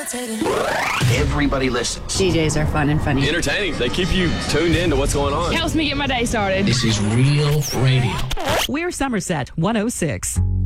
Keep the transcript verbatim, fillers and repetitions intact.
Everybody listens. D Js are fun and funny. Entertaining. They keep you tuned in to what's going on. Helps me get my day started. This is Real Radio. We're Somerset one oh six.